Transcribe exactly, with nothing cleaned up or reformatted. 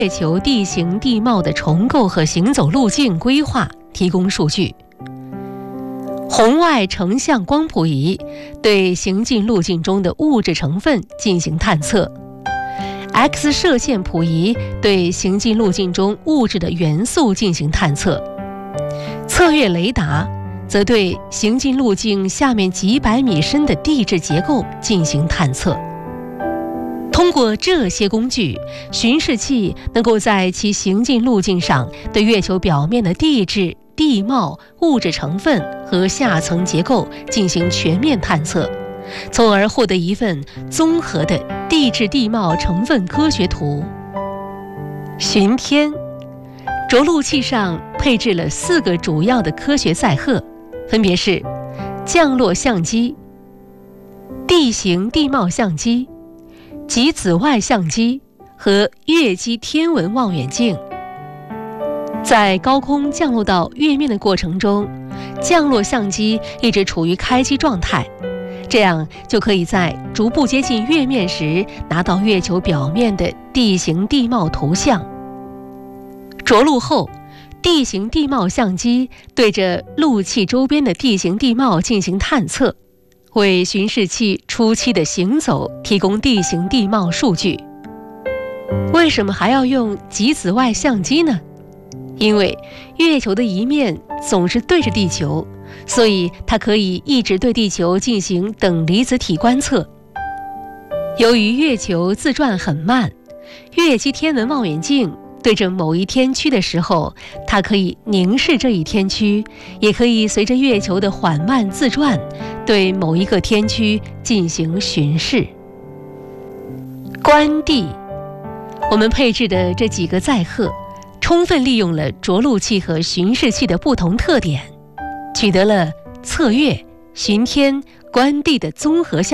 月球地形地貌的重构和行走路径规划提供数据。红外成像光谱仪对行进路径中的物质成分进行探测， X 射线谱仪对行进路径中物质的元素进行探测，测月雷达则对行进路径下面几百米深的地质结构进行探测。通过这些工具，巡视器能够在其行进路径上对月球表面的地质、地貌、物质成分和下层结构进行全面探测，从而获得一份综合的地质地貌成分科学图。巡天着陆器上配置了四个主要的科学载荷，分别是降落相机、地形地貌相机、极紫外相机和月基天文望远镜。在高空降落到月面的过程中，降落相机一直处于开机状态，这样就可以在逐步接近月面时拿到月球表面的地形地貌图像。着陆后，地形地貌相机对着陆器周边的地形地貌进行探测，为巡视器初期的行走提供地形地貌数据。为什么还要用极紫外相机呢？因为月球的一面总是对着地球，所以它可以一直对地球进行等离子体观测。由于月球自转很慢，月基天文望远镜对着某一天区的时候，它可以凝视这一天区，也可以随着月球的缓慢自转对某一个天区进行巡视。观地，我们配置的这几个载荷充分利用了着陆器和巡视器的不同特点，取得了测月、巡天、观地的综合效果。